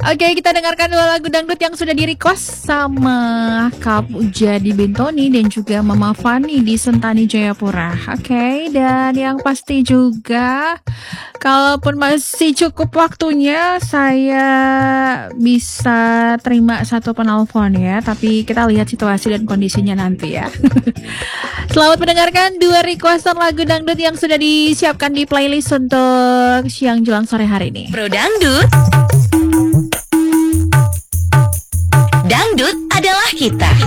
Oke, kita dengarkan dua lagu dangdut yang sudah di-request sama Kak Jadi Bintoni dan juga Mama Fani di Sentani Jayapura. Oke, dan yang pasti juga kalaupun masih cukup waktunya, saya bisa terima satu penelpon ya. Tapi kita lihat situasi dan kondisinya nanti ya. Selamat mendengarkan dua requestan lagu dangdut yang sudah disiapkan di playlist untuk siang jelang sore hari ini. Pro Dangdut. Dangdut adalah kita.